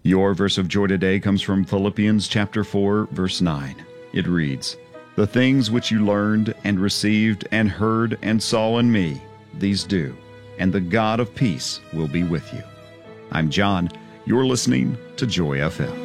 Your verse of joy today comes from Philippians chapter 4, verse 9. It reads, "The things which you learned and received and heard and saw in me, these do, and the God of peace will be with you." I'm John. You're listening to Joy FM.